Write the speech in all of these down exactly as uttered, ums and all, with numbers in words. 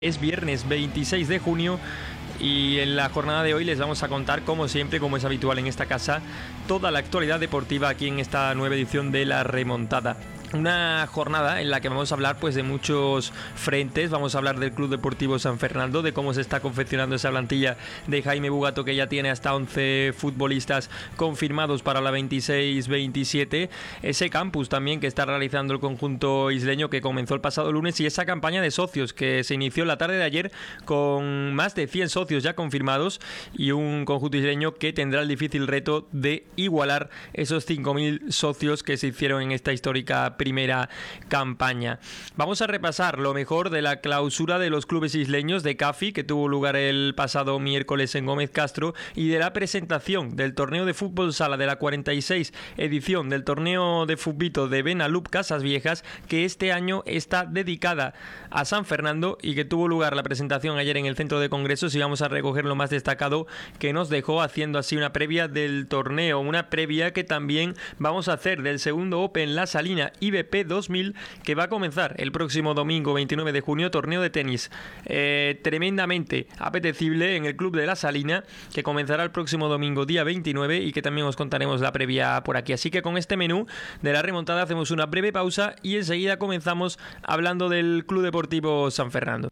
Es viernes veintiséis de junio y en la jornada de hoy les vamos a contar, como siempre, como es habitual en esta casa, toda la actualidad deportiva aquí en esta nueva edición de La Remontada. Una jornada en la que vamos a hablar pues de muchos frentes. Vamos a hablar del Club Deportivo San Fernando, de cómo se está confeccionando esa plantilla de Jaime Bugato, que ya tiene hasta once futbolistas confirmados para la veintiséis veintisiete. Ese campus también que está realizando el conjunto isleño, que comenzó el pasado lunes, y esa campaña de socios que se inició la tarde de ayer con más de cien socios ya confirmados y un conjunto isleño que tendrá el difícil reto de igualar esos cinco mil socios que se hicieron en esta histórica primera campaña. Vamos a repasar lo mejor de la clausura de los clubes isleños de CAFI, que tuvo lugar el pasado miércoles en Gómez Castro, y de la presentación del torneo de fútbol sala de la cuarenta y seis edición del torneo de fútbol de Benalup Casas Viejas, que este año está dedicada a San Fernando y que tuvo lugar la presentación ayer en el centro de congresos, y vamos a recoger lo más destacado que nos dejó, haciendo así una previa del torneo, una previa que también vamos a hacer del segundo Open La Salina I B P dos mil, que va a comenzar el próximo domingo veintinueve de junio, torneo de tenis eh, tremendamente apetecible en el Club de La Salina, que comenzará el próximo domingo día veintinueve y que también os contaremos la previa por aquí. Así que con este menú de La Remontada hacemos una breve pausa y enseguida comenzamos hablando del Club Deportivo San Fernando.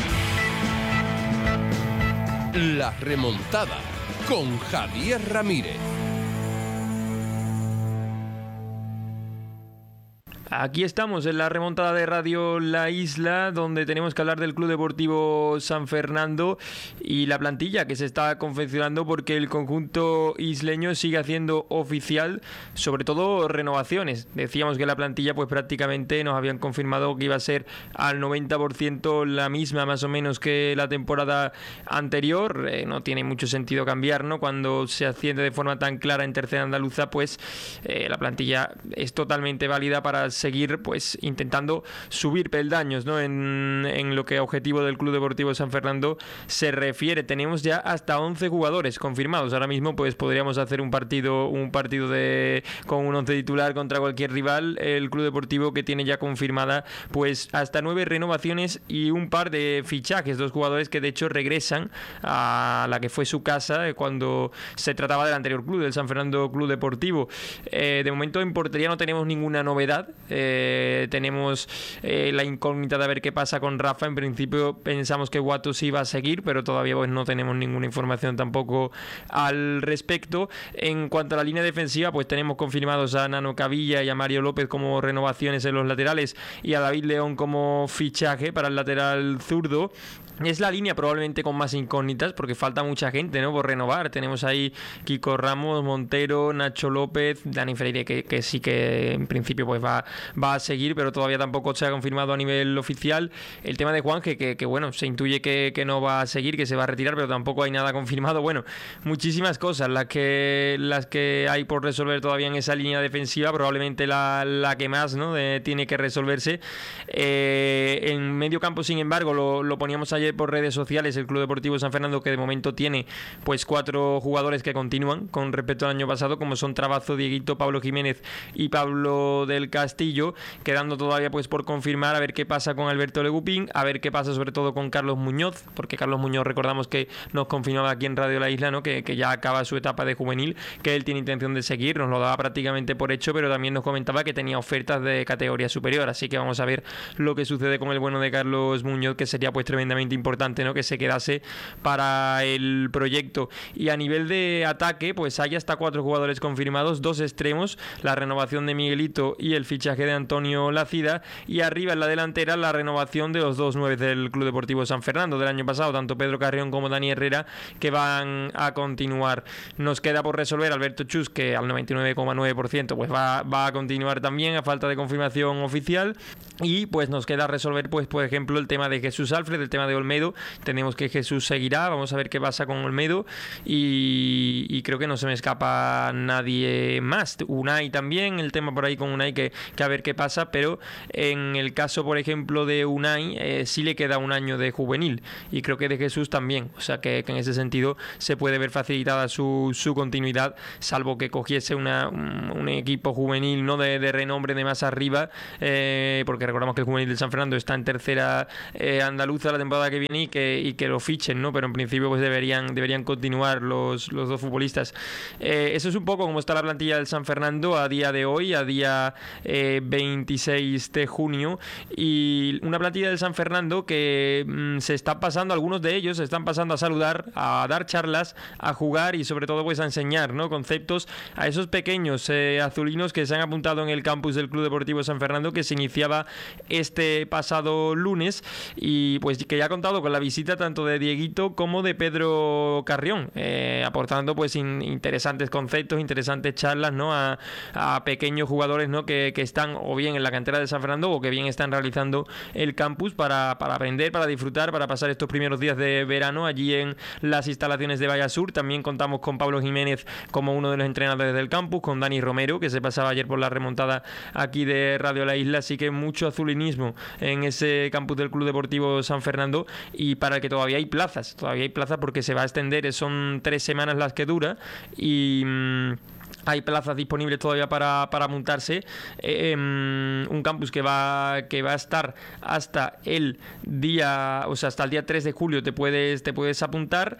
La Remontada con Javier Ramírez. Aquí estamos en la remontada de Radio La Isla, donde tenemos que hablar del Club Deportivo San Fernando y la plantilla que se está confeccionando, porque el conjunto isleño sigue haciendo oficial, sobre todo, renovaciones. Decíamos que la plantilla pues prácticamente nos habían confirmado que iba a ser al noventa por ciento la misma más o menos que la temporada anterior. Eh, no tiene mucho sentido cambiar, ¿no? Cuando se asciende de forma tan clara en tercera andaluza, pues eh, la plantilla es totalmente válida para seguir pues intentando subir peldaños, ¿no? En, en lo que a objetivo del Club Deportivo San Fernando se refiere. Tenemos ya hasta once jugadores confirmados. Ahora mismo pues podríamos hacer un partido un partido de con un once titular contra cualquier rival. El Club Deportivo, que tiene ya confirmada pues hasta nueve renovaciones y un par de fichajes, dos jugadores que de hecho regresan a la que fue su casa cuando se trataba del anterior club, del San Fernando Club Deportivo. Eh, de momento en portería no tenemos ninguna novedad. Eh, tenemos eh, la incógnita de ver qué pasa con Rafa. En principio pensamos que Guato sí va a seguir, pero todavía pues no tenemos ninguna información tampoco al respecto. En cuanto a la línea defensiva, pues tenemos confirmados a Nano Cavilla y a Mario López como renovaciones en los laterales, y a David León como fichaje para el lateral zurdo. Es la línea probablemente con más incógnitas, porque falta mucha gente, ¿no?, por renovar. Tenemos ahí Kiko Ramos, Montero, Nacho López, Dani Freire, que, que sí que en principio pues va, va a seguir, pero todavía tampoco se ha confirmado a nivel oficial. El tema de Juanje, que, que bueno, se intuye que, que no va a seguir, que se va a retirar, pero tampoco hay nada confirmado. Bueno, muchísimas cosas las que, las que hay por resolver todavía en esa línea defensiva, probablemente la, la que más, ¿no?, de, tiene que resolverse. Eh, en medio campo, sin embargo, lo, lo poníamos ayer por redes sociales, el Club Deportivo San Fernando, que de momento tiene pues cuatro jugadores que continúan con respecto al año pasado, como son Trabazo, Dieguito, Pablo Jiménez y Pablo del Castillo, quedando todavía pues por confirmar a ver qué pasa con Alberto Legupín, a ver qué pasa sobre todo con Carlos Muñoz, porque Carlos Muñoz, recordamos que nos confirmaba aquí en Radio La Isla, ¿no?, que, que ya acaba su etapa de juvenil, que él tiene intención de seguir, nos lo daba prácticamente por hecho, pero también nos comentaba que tenía ofertas de categoría superior, así que vamos a ver lo que sucede con el bueno de Carlos Muñoz, que sería pues tremendamente importante, ¿no?, que se quedase para el proyecto. Y a nivel de ataque, pues hay hasta cuatro jugadores confirmados, dos extremos, la renovación de Miguelito y el fichaje de Antonio Lacida, y arriba en la delantera la renovación de los dos nueve del Club Deportivo San Fernando del año pasado, tanto Pedro Carrión como Dani Herrera, que van a continuar. Nos queda por resolver Alberto Chus, que al noventa y nueve coma nueve por ciento pues va, va a continuar también a falta de confirmación oficial, y pues nos queda resolver pues por ejemplo el tema de Jesús Alfred, el tema de Olmedo. Tenemos que Jesús seguirá, vamos a ver qué pasa con Olmedo, y, y creo que no se me escapa nadie más. Unai también, el tema por ahí con Unai, que, que a ver qué pasa, pero en el caso por ejemplo de Unai eh, sí le queda un año de juvenil, y creo que de Jesús también, o sea que, que en ese sentido se puede ver facilitada su, su continuidad, salvo que cogiese una, un, un equipo juvenil, no de, de renombre de más arriba, eh, porque recordamos que el juvenil del San Fernando está en tercera eh, andaluza la temporada que que viene y que, y que lo fichen, ¿no? Pero en principio pues deberían, deberían continuar los, los dos futbolistas. Eh, eso es un poco como está la plantilla del San Fernando a día de hoy, a día eh, veintiséis de junio, y una plantilla del San Fernando que mmm, se está pasando, algunos de ellos se están pasando a saludar, a dar charlas, a jugar y sobre todo pues a enseñar, ¿no? conceptos a esos pequeños eh, azulinos que se han apuntado en el campus del Club Deportivo San Fernando, que se iniciaba este pasado lunes, y pues que ya ha contado con la visita tanto de Dieguito como de Pedro Carrión, eh, aportando pues in, interesantes conceptos, interesantes charlas, ¿no? a, a pequeños jugadores, ¿no? que, que están o bien en la cantera de San Fernando o que bien están realizando el campus para, para aprender, para disfrutar, para pasar estos primeros días de verano allí en las instalaciones de Vallasur. También contamos con Pablo Jiménez como uno de los entrenadores del campus, con Dani Romero, que se pasaba ayer por la remontada aquí de Radio La Isla, así que mucho azulinismo en ese campus del Club Deportivo San Fernando, y para el que todavía hay plazas, todavía hay plazas porque se va a extender, son tres semanas las que dura, y mmm, hay plazas disponibles todavía para, para montarse. Eh, un campus que va, que va a estar hasta el día, o sea, hasta el día tres de julio te puedes, te puedes apuntar,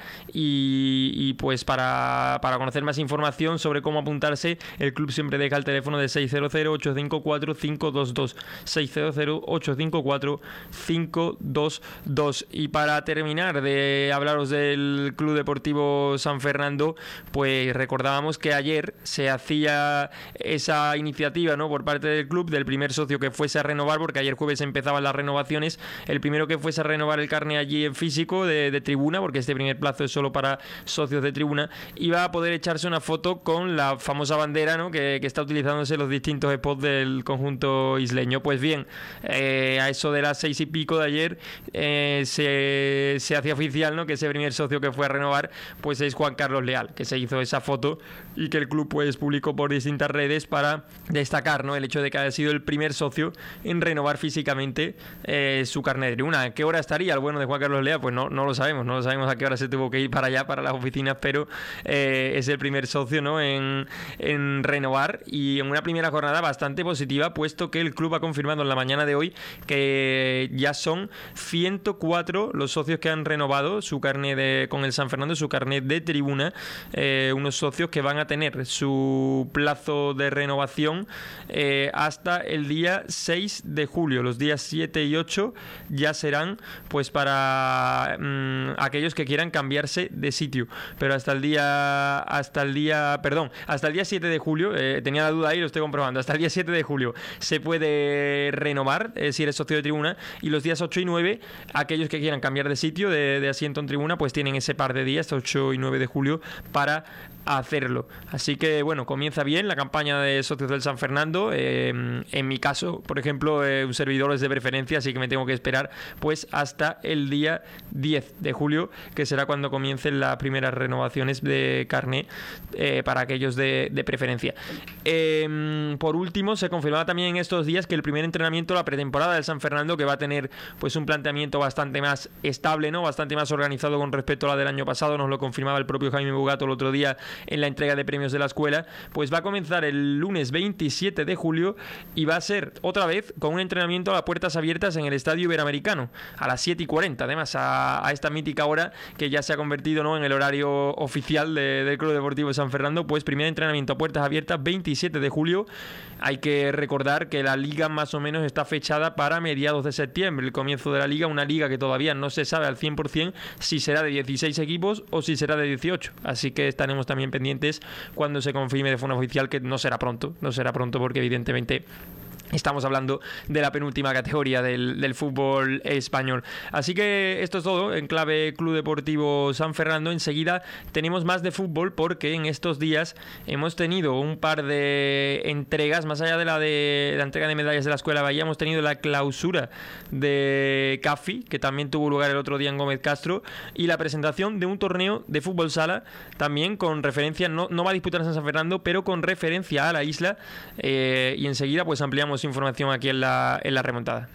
y, y pues para, para conocer más información sobre cómo apuntarse, el club siempre deja el teléfono de seis cero cero, ocho cinco cuatro, cinco dos dos, seis cero cero, ocho cinco cuatro, cinco dos dos. Y para terminar de hablaros del Club Deportivo San Fernando, pues recordábamos que ayer se hacía esa iniciativa, ¿no? por parte del club, del primer socio que fuese a renovar, porque ayer jueves empezaban las renovaciones, el primero que fuese a renovar el carné allí en físico de, de tribuna, porque este primer plazo es solo para socios de tribuna, iba a poder echarse una foto con la famosa bandera, ¿no? que, que está utilizándose en los distintos spots del conjunto isleño. Pues bien, eh, a eso de las seis y pico de ayer eh, se, se hacía oficial, ¿no? que ese primer socio que fue a renovar pues es Juan Carlos Leal, que se hizo esa foto y que el club pues publicó por distintas redes para destacar, ¿no? el hecho de que haya sido el primer socio en renovar físicamente eh, su carnet de tribuna. ¿A qué hora estaría el bueno de Juan Carlos Leal? Pues no, no lo sabemos, no lo sabemos a qué hora se tuvo que ir para allá, para las oficinas, pero eh, es el primer socio, ¿no? en, en renovar, y en una primera jornada bastante positiva, puesto que el club ha confirmado en la mañana de hoy que ya son ciento cuatro los socios que han renovado su carnet de, con el San Fernando, su carnet de tribuna, eh, unos socios que van a tener su plazo de renovación eh, hasta el día seis de julio. Los días siete y ocho ya serán pues para mmm, aquellos que quieran cambiarse de sitio, pero hasta el día hasta el día perdón hasta el día siete de julio, eh, tenía la duda ahí, lo estoy comprobando, hasta el día siete de julio se puede renovar eh, si eres socio de tribuna, y los días ocho y nueve aquellos que quieran cambiar de sitio, de, de asiento en tribuna, pues tienen ese par de días, ocho y nueve de julio, para hacerlo. Así que bueno, comienza bien la campaña de socios del San Fernando. Eh, en mi caso, por ejemplo, eh, un servidor es de preferencia, así que me tengo que esperar pues hasta el día diez de julio, que será cuando comiencen las primeras renovaciones de carné eh, para aquellos de, de preferencia. Eh, por último, se confirmaba también en estos días que el primer entrenamiento, la pretemporada del San Fernando, que va a tener pues un planteamiento bastante más estable, ¿no? bastante más organizado con respecto a la del año pasado, nos lo confirmaba el propio Jaime Bugato el otro día en la entrega de premios de la escuela, pues va a comenzar el lunes veintisiete de julio, y va a ser otra vez con un entrenamiento a puertas abiertas en el Estadio Iberoamericano a las siete y cuarenta, además a, a esta mítica hora que ya se ha convertido, ¿no? en el horario oficial de, del Club Deportivo San Fernando. Pues primer entrenamiento a puertas abiertas veintisiete de julio. Hay que recordar que la liga más o menos está fechada para mediados de septiembre, el comienzo de la liga, una liga que todavía no se sabe al cien por ciento si será de dieciséis equipos o si será de dieciocho, así que estaremos también pendientes cuando se confirme de forma oficial, que no será pronto, no será pronto porque evidentemente estamos hablando de la penúltima categoría del, del fútbol español. Así que esto es todo en clave Club Deportivo San Fernando. Enseguida tenemos más de fútbol, porque en estos días hemos tenido un par de entregas, más allá de la de la entrega de medallas de la Escuela Bahía, hemos tenido la clausura de CAFI, que también tuvo lugar el otro día en Gómez Castro, y la presentación de un torneo de fútbol sala, también con referencia, no, no va a disputarse en San Fernando, pero con referencia a la isla, eh, y enseguida pues ampliamos información aquí en la, en la remontada.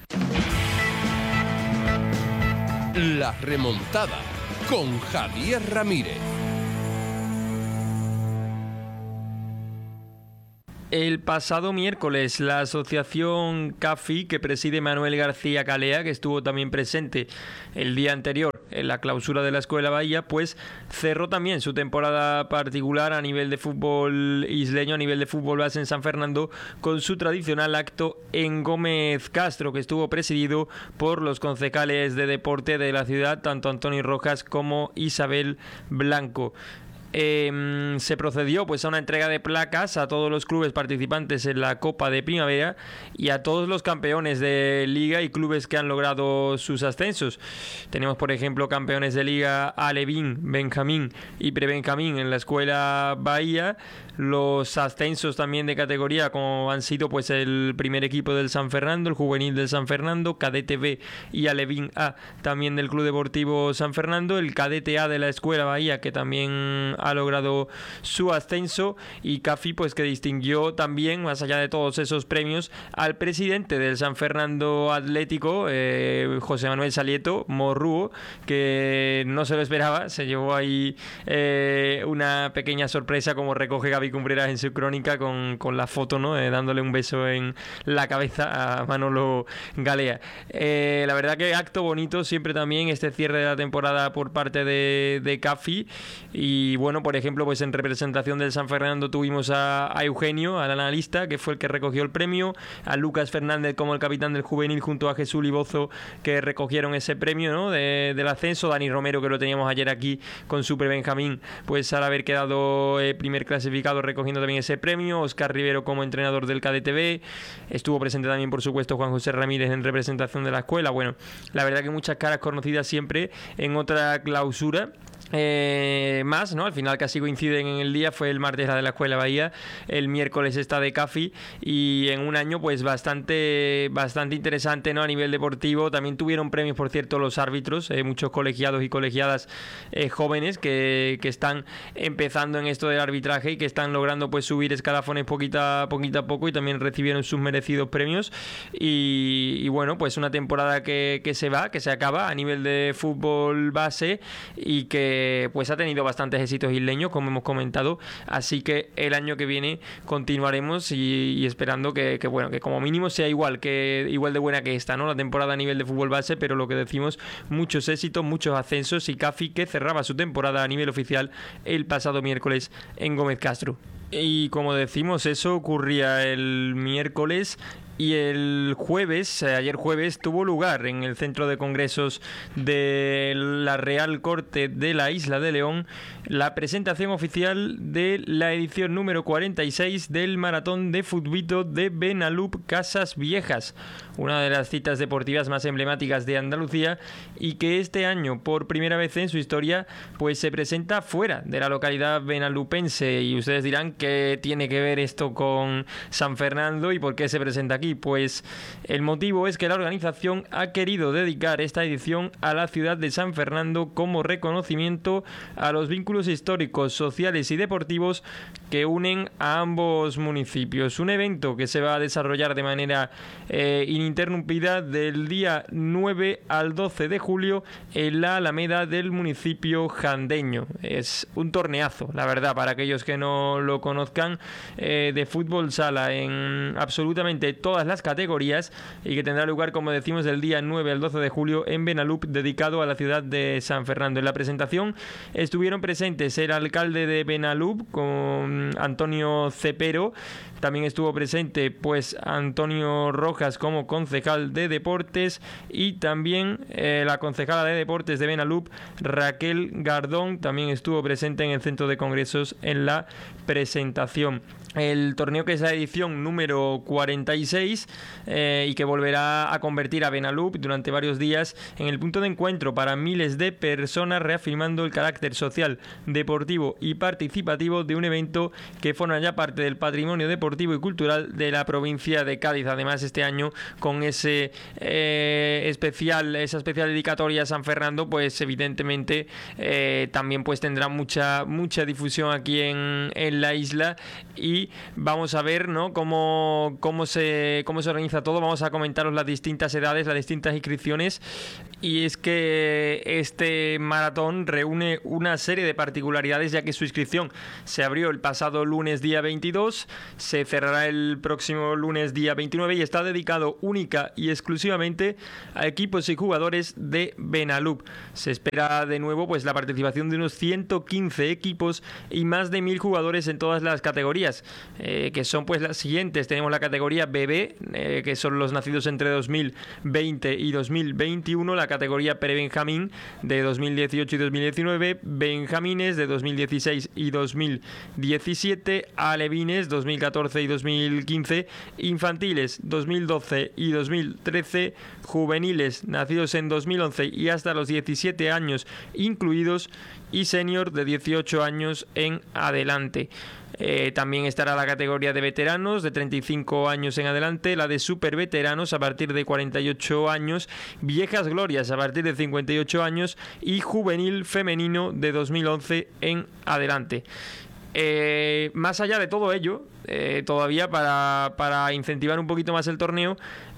La remontada con Javier Ramírez. El pasado miércoles, la asociación CAFI, que preside Manuel García Calea, que estuvo también presente el día anterior en la clausura de la Escuela Bahía, pues cerró también su temporada particular a nivel de fútbol isleño, a nivel de fútbol base en San Fernando, con su tradicional acto en Gómez Castro, que estuvo presidido por los concejales de deporte de la ciudad, tanto Antonio Rojas como Isabel Blanco. Eh, se procedió pues a una entrega de placas a todos los clubes participantes en la Copa de Primavera y a todos los campeones de Liga y clubes que han logrado sus ascensos. Tenemos, por ejemplo, campeones de Liga Alevín, Benjamín y Prebenjamín en la Escuela Bahía. Los ascensos también de categoría, como han sido pues el primer equipo del San Fernando, el juvenil del San Fernando, Cadete B y Alevín A también del Club Deportivo San Fernando, el Cadete A de la Escuela Bahía, que también ha logrado su ascenso, y CAFI pues que distinguió también, más allá de todos esos premios, al presidente del San Fernando Atlético, eh, José Manuel Salieto Morrúo, que no se lo esperaba, se llevó ahí eh, una pequeña sorpresa, como recoge Gaby Cumbreras en su crónica con, con la foto, ¿no? Eh, dándole un beso en la cabeza a Manolo Galea. Eh, la verdad que acto bonito siempre también este cierre de la temporada por parte de, de CAFI. Y bueno, por ejemplo, pues en representación del San Fernando tuvimos a, a Eugenio, al analista, que fue el que recogió el premio, a Lucas Fernández como el capitán del juvenil, junto a Jesús Libozo, que recogieron ese premio, ¿no? de, del ascenso. Dani Romero, que lo teníamos ayer aquí con Super Benjamín, pues al haber quedado eh, primer clasificado, recogiendo también ese premio. Óscar Rivero como entrenador del Cadete B. Estuvo presente también, por supuesto, Juan José Ramírez en representación de la escuela. Bueno, la verdad que muchas caras conocidas siempre en otra clausura. Eh, más, ¿no? Al final casi coinciden en el día. Fue el martes la de la Escuela Bahía, el miércoles esta de CAFI, y en un año pues bastante bastante interesante, ¿no? A nivel deportivo. También tuvieron premios, por cierto, los árbitros, eh, muchos colegiados y colegiadas eh, jóvenes que, que están empezando en esto del arbitraje y que están logrando pues subir escalafones poquito a, poquito a poco, y también recibieron sus merecidos premios. Y, y bueno, pues una temporada que, que se va, que se acaba a nivel de fútbol base, y que pues ha tenido bastantes éxitos isleños, como hemos comentado, así que el año que viene continuaremos y, y esperando que, que bueno, que como mínimo sea igual que igual de buena que esta, ¿no? La temporada a nivel de fútbol base, pero lo que decimos, muchos éxitos, muchos ascensos, y CAFI que cerraba su temporada a nivel oficial el pasado miércoles en Gómez Castro. Y como decimos, eso ocurría el miércoles. Y el jueves, eh, ayer jueves, tuvo lugar en el Centro de Congresos de la Real Corte de la Isla de León la presentación oficial de la edición número cuarenta y seis del Maratón de Futbito de Benalup Casas Viejas, una de las citas deportivas más emblemáticas de Andalucía, y que este año, por primera vez en su historia, pues se presenta fuera de la localidad benalupense. Y ustedes dirán, ¿qué tiene que ver esto con San Fernando y por qué se presenta aquí? Pues el motivo es que la organización ha querido dedicar esta edición a la ciudad de San Fernando como reconocimiento a los vínculos históricos, sociales y deportivos que unen a ambos municipios. Un evento que se va a desarrollar de manera eh, ininterrumpida del día nueve al doce de julio en la Alameda del municipio jandeño. Es un torneazo, la verdad, para aquellos que no lo conozcan, eh, de fútbol sala en absolutamente todas las categorías, y que tendrá lugar, como decimos, del día nueve al doce de julio en Benalup, dedicado a la ciudad de San Fernando. En la presentación estuvieron presentes el alcalde de Benalup, con Antonio Cepero. También estuvo presente pues Antonio Rojas como concejal de deportes, y también eh, la concejala de deportes de Benalup, Raquel Gardón, también estuvo presente en el Centro de Congresos en la presentación. El torneo, que es la edición número cuarenta y seis, eh, y que volverá a convertir a Benalup durante varios días en el punto de encuentro para miles de personas, reafirmando el carácter social, deportivo y participativo de un evento que forma ya parte del patrimonio deportivo y cultural de la provincia de Cádiz. Además, este año, con ese eh, especial, esa especial dedicatoria a San Fernando, pues evidentemente eh, también pues tendrá mucha mucha difusión aquí en, en la isla. Y vamos a ver, ¿no?, cómo, cómo, se, cómo se organiza todo. Vamos a comentaros las distintas edades, las distintas inscripciones Y es que este maratón reúne una serie de particularidades, ya que su inscripción se abrió el pasado lunes día veintidós, se cerrará el próximo lunes día veintinueve y está dedicado única y exclusivamente a equipos y jugadores de Benalub. Se espera de nuevo pues la participación de unos ciento quince equipos y más de mil jugadores en todas las categorías, eh, que son pues las siguientes. Tenemos la categoría bebé, eh, que son los nacidos entre dos mil veinte y dos mil veintiuno, la categoría prebenjamín de dos mil dieciocho y dos mil diecinueve, benjamines de dos mil dieciséis y dos mil diecisiete, alevines dos mil catorce y dos mil quince, infantiles dos mil doce y dos mil trece, juveniles nacidos en dos mil once y hasta los diecisiete años incluidos, y senior de dieciocho años en adelante. Eh, también estará la categoría de veteranos de treinta y cinco años en adelante, la de superveteranos a partir de cuarenta y ocho años, viejas glorias a partir de cincuenta y ocho años y juvenil femenino de dos mil once en adelante. Eh, más allá de todo ello, eh, todavía para, para incentivar un poquito más el torneo,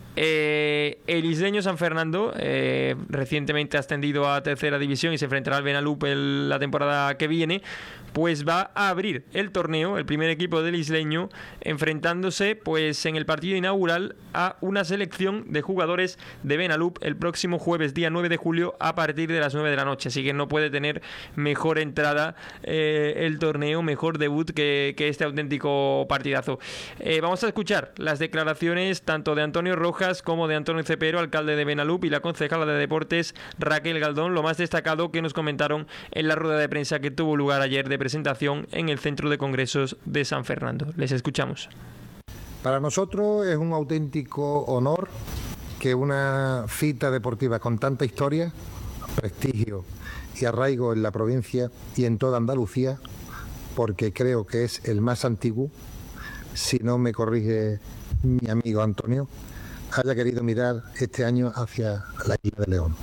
Eh, el isleño San Fernando, eh, recientemente ascendido a tercera división y se enfrentará al Benalub el, la temporada que viene, pues va a abrir el torneo, el primer equipo del isleño, enfrentándose pues en el partido inaugural a una selección de jugadores de Benalub el próximo jueves día nueve de julio a partir de las nueve de la noche, así que no puede tener mejor entrada eh, el torneo, mejor debut que, que este auténtico partidazo. Eh, vamos a escuchar las declaraciones tanto de Antonio Rojas como de Antonio Cepero, alcalde de Benalub, y la concejala de deportes Raquel Galdón, lo más destacado que nos comentaron en la rueda de prensa que tuvo lugar ayer de presentación en el Centro de Congresos de San Fernando. Les escuchamos. Para nosotros es un auténtico honor que una cita deportiva con tanta historia, prestigio y arraigo en la provincia y en toda Andalucía, porque creo que es el más antiguo, si no me corrige mi amigo Antonio, haya querido mirar este año hacia la Isla de León.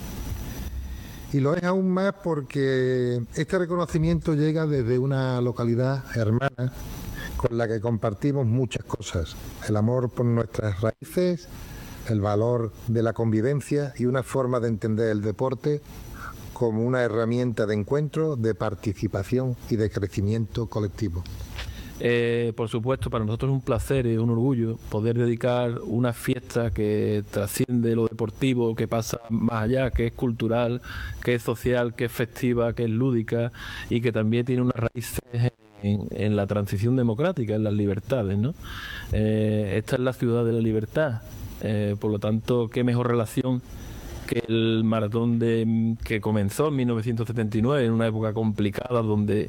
Y lo es aún más porque este reconocimiento llega desde una localidad hermana con la que compartimos muchas cosas: el amor por nuestras raíces, el valor de la convivencia y una forma de entender el deporte como una herramienta de encuentro, de participación y de crecimiento colectivo. Eh, por supuesto, para nosotros es un placer y un orgullo poder dedicar una fiesta que trasciende lo deportivo, que pasa más allá, que es cultural, que es social, que es festiva, que es lúdica y que también tiene unas raíces en, en la transición democrática, en las libertades, ¿no? Eh, esta es la ciudad de la libertad, eh, por lo tanto, qué mejor relación que el maratón de, que comenzó en mil novecientos setenta y nueve, en una época complicada donde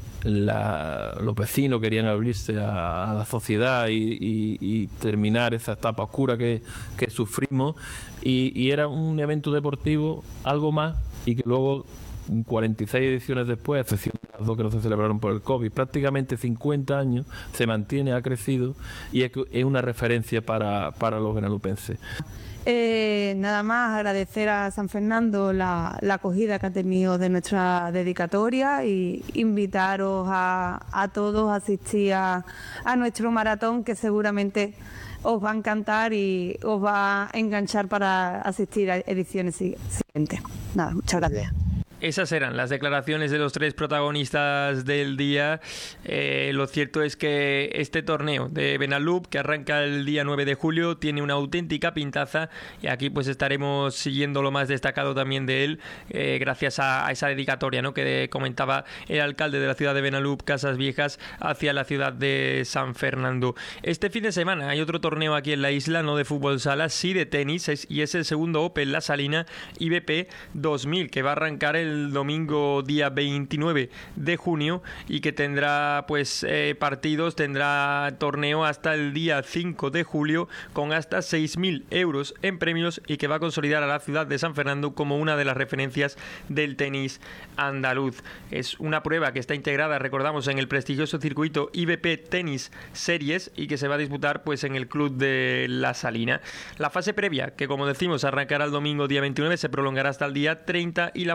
La, los vecinos querían abrirse a, a la sociedad y, y, y terminar esa etapa oscura que, que sufrimos y, y era un evento deportivo algo más, y que luego cuarenta y seis ediciones después, a excepción de las dos que no se celebraron por el COVID, prácticamente cincuenta años, se mantiene, ha crecido y es, es una referencia para, para los benalupenses. Eh, nada más agradecer a San Fernando la, la acogida que ha tenido de nuestra dedicatoria y invitaros a, a todos a asistir a, a nuestro maratón, que seguramente os va a encantar y os va a enganchar para asistir a ediciones siguientes. Nada, muchas gracias. Esas eran las declaraciones de los tres protagonistas del día. Eh, lo cierto es que este torneo de Benalub, que arranca el día nueve de julio, tiene una auténtica pintaza, y aquí pues estaremos siguiendo lo más destacado también de él, eh, gracias a, a esa dedicatoria, ¿no?, que comentaba el alcalde de la ciudad de Benalub, Casas Viejas, hacia la ciudad de San Fernando. Este fin de semana hay otro torneo aquí en la isla, no de fútbol sala, sí de tenis, es, y es el segundo Open La Salina I B P dos mil, que va a arrancar el el domingo día veintinueve de junio y que tendrá pues eh, partidos, tendrá torneo hasta el día cinco de julio con hasta seis mil euros en premios, y que va a consolidar a la ciudad de San Fernando como una de las referencias del tenis andaluz. Es una prueba que está integrada, recordamos, en el prestigioso circuito I B P Tenis Series y que se va a disputar pues en el club de La Salina. La fase previa, que como decimos arrancará el domingo día veintinueve, se prolongará hasta el día treinta, y la fase final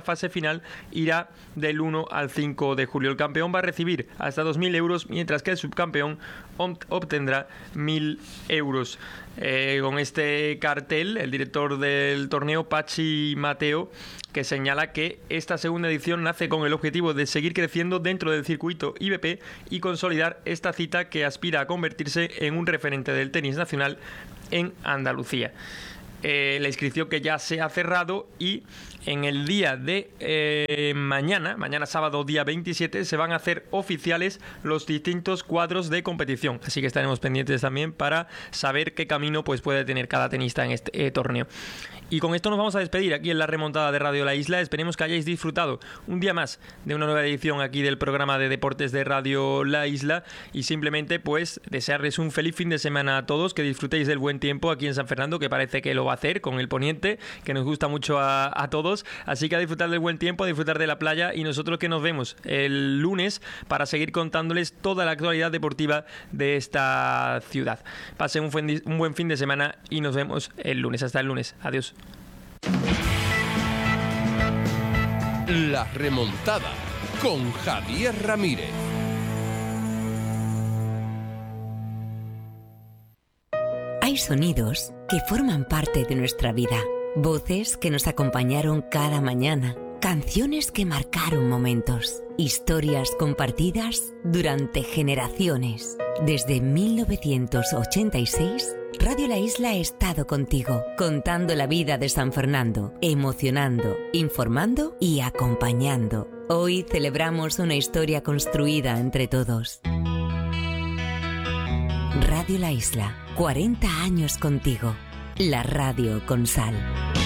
final irá del uno al cinco de julio. El campeón va a recibir hasta dos mil euros, mientras que el subcampeón obtendrá mil euros. Eh, con este cartel, el director del torneo, Pachi Mateo, que señala que esta segunda edición nace con el objetivo de seguir creciendo dentro del circuito I B P y consolidar esta cita que aspira a convertirse en un referente del tenis nacional en Andalucía. Eh, la inscripción que ya se ha cerrado, y en el día de eh, mañana, mañana sábado día veintisiete, se van a hacer oficiales los distintos cuadros de competición, así que estaremos pendientes también para saber qué camino pues puede tener cada tenista en este eh, torneo. Y con esto nos vamos a despedir aquí en la remontada de Radio La Isla. Esperemos que hayáis disfrutado un día más de una nueva edición aquí del programa de deportes de Radio La Isla, y simplemente pues desearles un feliz fin de semana a todos, que disfrutéis del buen tiempo aquí en San Fernando, que parece que lo va a hacer con el poniente, que nos gusta mucho a, a todos, así que a disfrutar del buen tiempo, a disfrutar de la playa, y nosotros que nos vemos el lunes para seguir contándoles toda la actualidad deportiva de esta ciudad. Pasen un buen, un buen fin de semana y nos vemos el lunes. Hasta el lunes. Adiós. La remontada con Javier Ramírez. Hay sonidos que forman parte de nuestra vida, voces que nos acompañaron cada mañana, canciones que marcaron momentos, historias compartidas durante generaciones. Desde mil novecientos ochenta y seis, Radio La Isla ha estado contigo, contando la vida de San Fernando, emocionando, informando y acompañando. Hoy celebramos una historia construida entre todos. Radio La Isla, cuarenta años contigo. La radio con sal.